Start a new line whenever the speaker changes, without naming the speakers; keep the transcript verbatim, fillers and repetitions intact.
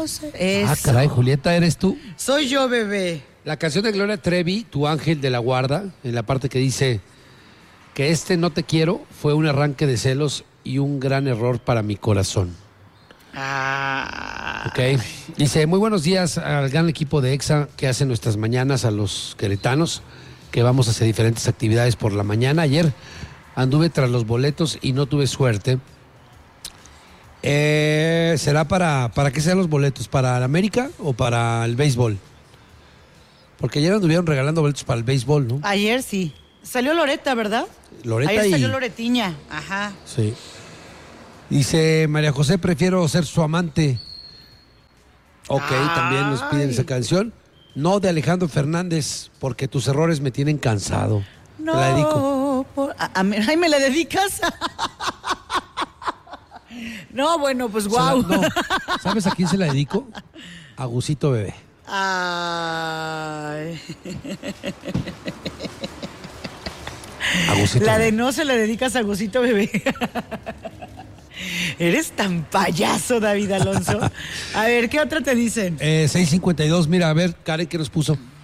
sé. Eso.
Ah, caray, Julieta, ¿eres tú?
Soy yo, bebé.
La canción de Gloria Trevi, Tu Ángel de la Guarda, en la parte que dice que este no te quiero fue un arranque de celos y un gran error para mi corazón.
Ah.
Ok. Dice, muy buenos días al gran equipo de EXA que hace nuestras mañanas a los queretanos, que vamos a hacer diferentes actividades por la mañana. Ayer anduve tras los boletos y no tuve suerte. Eh, ¿Será para, para qué sean los boletos? ¿Para el América o para el béisbol? Porque ayer anduvieron regalando boletos para el béisbol, ¿no?
Ayer sí. Salió Loreta, ¿verdad?
Loreta
Ayer
y...
salió Loretiña. Ajá.
Sí. Dice María José, prefiero ser su amante. Ok,
Ay.
también nos piden esa canción. No, de Alejandro Fernández, porque tus errores me tienen cansado.
No.
Te la dedico.
Por... A, a, ay, ¿me la dedicas? No, bueno, pues guau.
Wow. No. ¿Sabes a quién se la dedico? A Gusito Bebé.
Ay.
A Gusito
La
Bebé.
de no se la dedicas a Gusito Bebé. Eres tan payaso, David Alonso. A ver, ¿qué otra te dicen?
Eh, seis cincuenta y dos, mira, a ver, Karen, ¿qué nos puso?